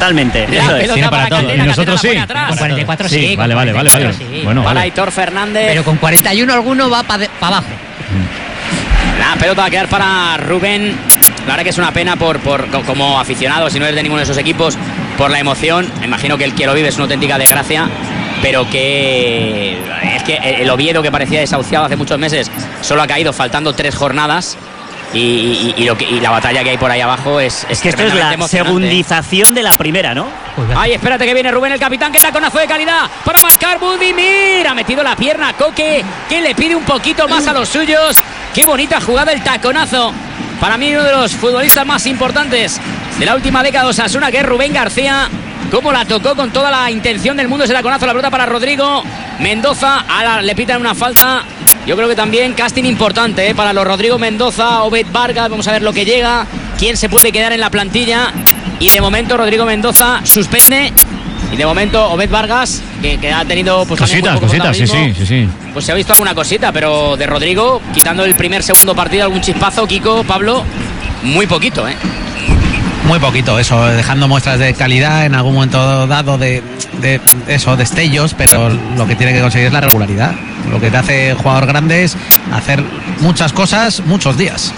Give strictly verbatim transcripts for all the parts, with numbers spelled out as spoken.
Totalmente. Eso es. Tiene para todo. Y nosotros sí. Con cuarenta y cuatro Sí, sí. Vale, vale, vale, vale. Sí. Bueno, Para vale. Aitor Fernández. Pero con cuarenta y uno alguno va para abajo. La pelota va a quedar para Rubén. La verdad que es una pena por, por como aficionado, si no eres de ninguno de esos equipos, por la emoción. Me imagino que el que lo vive es una auténtica desgracia, pero que es que el Oviedo, que parecía desahuciado hace muchos meses, solo ha caído faltando tres jornadas. Y, y, y, lo que, y la batalla que hay por ahí abajo es, es, Es que esto es la segundización de la primera, ¿no? Ay, espérate que viene Rubén, el capitán. Qué taconazo de calidad para marcar Budimir. Ha metido la pierna a Coque, que le pide un poquito más a los suyos. Qué bonita jugada, el taconazo. Para mí uno de los futbolistas más importantes de la última década de Osasuna, que es Rubén García. Cómo la tocó con toda la intención del mundo ese taconazo. La pelota para Rodrigo Mendoza. Ahora le pitan una falta. Yo creo que también casting importante, ¿eh? Para los Rodrigo Mendoza, Obed Vargas. Vamos a ver lo que llega, quién se puede quedar en la plantilla. Y de momento Rodrigo Mendoza suspende. Y de momento Obed Vargas, que, que ha tenido pues, cositas, un poco cositas, sí, sí, sí, sí. Pues se ha visto alguna cosita, pero de Rodrigo, quitando el primer, segundo partido, algún chispazo, Kiko, Pablo, muy poquito, ¿eh? Muy poquito, eso, dejando muestras de calidad en algún momento dado de, de eso, destellos, pero lo que tiene que conseguir es la regularidad. Lo que te hace jugador grande es hacer muchas cosas muchos días.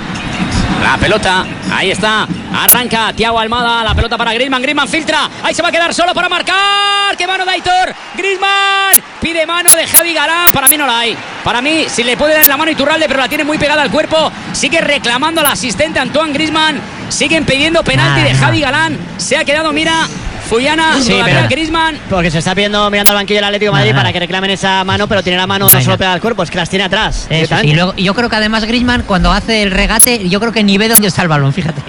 La pelota, ahí está, arranca Thiago Almada, la pelota para Griezmann, Griezmann filtra, ahí se va a quedar solo para marcar, qué mano de Aitor, Griezmann, pide mano de Javi Galán, para mí no la hay, para mí si le puede dar la mano Iturralde, pero la tiene muy pegada al cuerpo, sigue reclamando al asistente Antoine Griezmann, siguen pidiendo penalti Ah, de no. Javi Galán, se ha quedado, mira, Fuyana, Sí, todavía pero- Griezmann. Porque se está viendo mirando al banquillo del Atlético de Madrid Ajá. para que reclamen esa mano, pero tiene la mano no Bueno. solo pegada al cuerpo, es que las tiene atrás. Eso, directamente. y luego, y yo creo que además Griezmann, cuando hace el regate, yo creo que ni ve dónde está el balón, fíjate.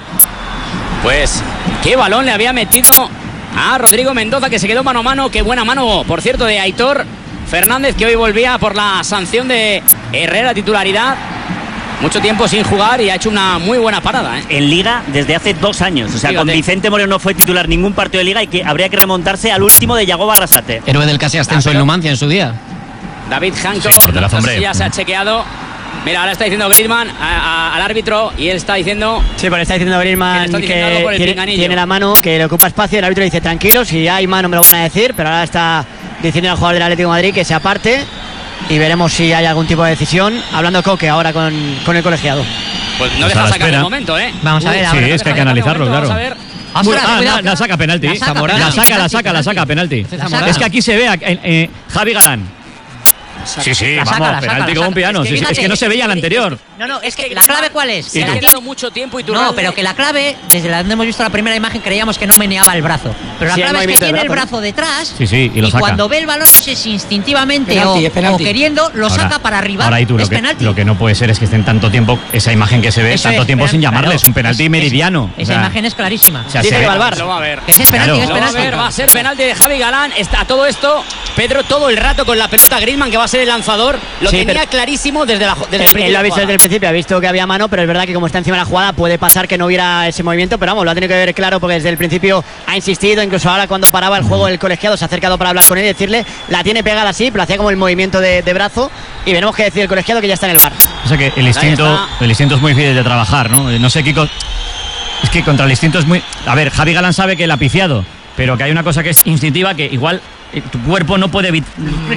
Pues qué balón le había metido a Rodrigo Mendoza, que se quedó mano a mano. Qué buena mano, por cierto, de Aitor Fernández, que hoy volvía por la sanción de Herrera, titularidad. Mucho tiempo sin jugar y ha hecho una muy buena parada, ¿eh? En Liga desde hace dos años. O sea, Fíjate. con Vicente Moreno no fue titular ningún partido de Liga y que habría que remontarse al último de Yago Barrasate. Héroe del casi ascenso Ah, en pero- Numancia en su día. David Hancock, Sí, porterazo, no sé hombre. si ya se ha chequeado. Mira, ahora está diciendo Griezmann a- a- al árbitro y él está diciendo... Sí, pero está diciendo Que le Griezmann está diciendo algo que por el tiene, pinganillo. tiene la mano, que le ocupa espacio. El árbitro dice tranquilo, si hay mano me lo van a decir, pero ahora está diciendo al jugador del Atlético de Madrid que se aparte y veremos si hay algún tipo de decisión. Hablando Coque ahora con, con el colegiado. Pues no Pues a deja la sacar el espera. momento, ¿eh? Vamos a ver, Sí, ahora. es que hay que analizarlo, Vamos a claro. ver. Ostras, Ah, cuidado, la, la saca penalti. La saca, La penalti, saca, la penalti, saca, la saca penalti. La saca. Es que aquí se ve a- eh, eh, Javi Galán. Sí, sí, La vamos, saca, la saca, penalti la como un saca. piano. Es que Sí, sí, Es que fíjate, no se veía el anterior. No, no, es que la clave cuál es. Se ¿Y ha tú? quedado mucho tiempo y No, pero que la clave, desde la donde hemos visto la primera imagen, creíamos que no meneaba el brazo. Pero la Sí, hay clave es que movimiento de tiene el brazo, brazo detrás Sí, sí, y lo saca. cuando ve el balón, no sé si instintivamente Penalti, o, es penalti. o queriendo, lo Ahora- saca para arriba. Ahora, y tú, lo es que, penalti. lo que no puede ser es que estén tanto tiempo, esa imagen que se ve, Eso tanto es, tiempo pero- sin llamarle. claro, Es un penalti es- meridiano. Esa O sea, imagen es clarísima. o sea, Dice se que ve- va al bar. Lo va a ver. Que ese es penalti, Claro. es Lo va a penalti. ver, va a ser penalti de Javi Galán. Está todo esto, Pedro, todo el rato con la pelota Griezmann, que va a ser el lanzador. Lo Sí, tenía pero- clarísimo desde, la, desde el Él, principio. él lo ha de visto la desde el jugada. principio, ha visto que había mano, pero es verdad que como está encima de la jugada puede pasar que no hubiera ese movimiento, pero vamos, lo ha tenido que ver claro porque desde el principio ha insistido, incluso ahora cuando paraba el juego el colegiado se ha acercado para hablar con él y decirle, la tiene pegada así, pero hacía como el movimiento de, de brazo y veremos qué decir el colegiado que ya está en el bar. O sea que el instinto, está. el instinto es muy difícil de trabajar, ¿no? No sé, Kiko. Es que contra el instinto es muy. A ver, Javi Galán sabe que la ha piciado, pero que hay una cosa que es instintiva que igual eh, tu cuerpo no puede evitar.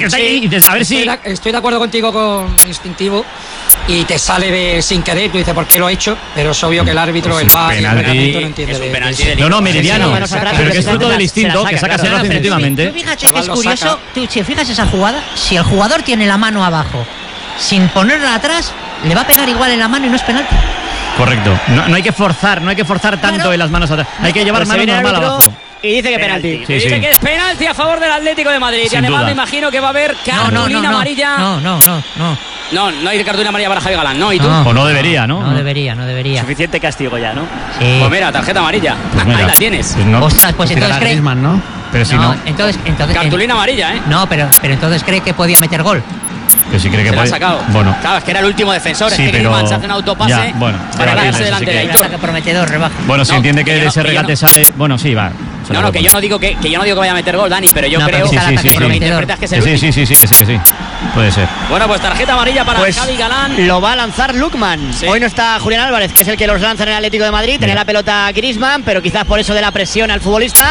A ver si. Estoy, de, estoy de acuerdo contigo con instintivo y te sale de sin querer. Tú dices, ¿por qué lo he hecho? Pero es obvio que el árbitro, Es el un V A R y el penalti. reglamento no entiende Es un de- de penalti eso. de No, no, meridiano. Sí, sí, manos atrás, Pero que pero es se fruto la- del se la instinto saca, que sacas claro. el brazo Pero instintivamente. tú fíjate que Chaval es lo curioso, saca. tú, si fijas esa jugada, si el jugador tiene la mano abajo sin ponerla atrás, le va a pegar igual en la mano y no es penalti. Correcto. No, no hay que forzar, no hay que forzar tanto Claro. en las manos atrás. Hay que llevar Pues se mano viene el normal árbitro abajo. y dice que Penalti. penalti. Sí, Y dice sí. que es penalti a favor del Atlético de Madrid. y Sin además duda. me imagino que va a haber No, no, cartulina no, no, amarilla. no, no, no, no, No, no hay cartulina amarilla para Javi Galán, ¿no? ¿Y tú? No. O no debería, ¿no? No debería, no debería. Suficiente castigo ya, ¿no? Sí. Pues mira, tarjeta amarilla. Pues mira, Ahí la tienes. pues no, Ostras, pues entonces Tirará cree. Griezmann, ¿no? pero si no, no, entonces, entonces Cartulina amarilla, ¿eh? No, pero, pero entonces cree que podía meter gol. que si cree que Se la ha puede. sacado. Bueno, Claro, es que era el último defensor. Sí, es que pero- Griezmann se hace un autopase ya, bueno, para debatible, quedarse eso delante sí de que- Aitor. Ataque prometedor, rebaja. bueno, si No, entiende que que yo de no- ese que yo regate no- sale. Bueno, sí, va. se No, lo no, que puede yo no digo que, que yo no digo que vaya a meter gol, Dani, pero yo No, pero creo está el sí, ataque sí, sí. que lo prometedor. interpretas que es el Sí, último. sí, sí, sí, que sí, que sí. Puede ser. Bueno, pues tarjeta amarilla para Pues Javi Galán. lo va a lanzar Lukman. Sí. Hoy no está Julián Álvarez, que es el que los lanza en el Atlético de Madrid. Tenía Mira. la pelota Griezmann, pero quizás por eso de la presión al futbolista.